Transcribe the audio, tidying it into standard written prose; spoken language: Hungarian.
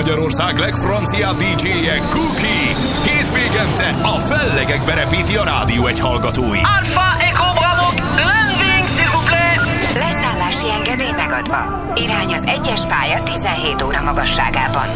Magyarország legfranciább DJ-je, Cookie. Hétvégente a fellegekbe repíti a Rádió 1 hallgatóit. Alpha Echo Bravo, landing, s'il vous plaît! Leszállási engedély megadva. Irány az 1-es pálya 17 óra magasságában.